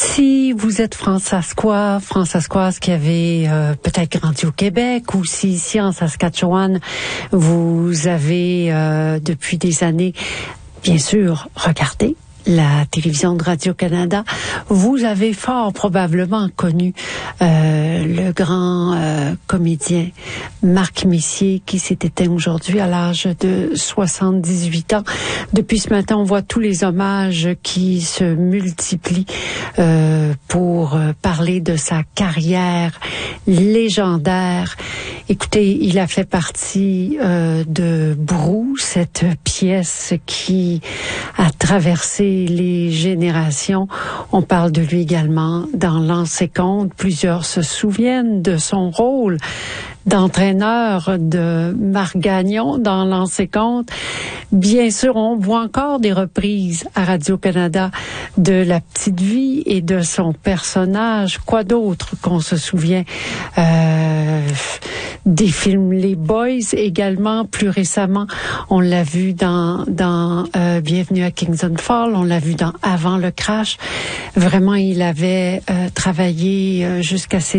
Si vous êtes Françaiscoise qui avez peut-être grandi au Québec, ou si ici en Saskatchewan, vous avez depuis des années, bien sûr, regardé la télévision de Radio-Canada, vous avez fort probablement connu le grand comédien Marc Messier qui s'est éteint aujourd'hui à l'âge de 78 ans. Depuis ce matin, on voit tous les hommages qui se multiplient pour parler de sa carrière légendaire. Écoutez, il a fait partie de Brou, cette pièce qui a traversé les générations. On parle de lui également dans Lancez compte. Plusieurs se souviennent de son rôle d'entraîneur de Marc Gagnon dans Lancez compte. Bien sûr, on voit encore des reprises à Radio-Canada de La Petite Vie et de son personnage. Quoi d'autre qu'on se souvient? Des films Les Boys également. Plus récemment, on l'a vu dans Bienvenue à Kingston Falls. On l'a vu dans Avant le crash. Vraiment, il avait travaillé jusqu'à ses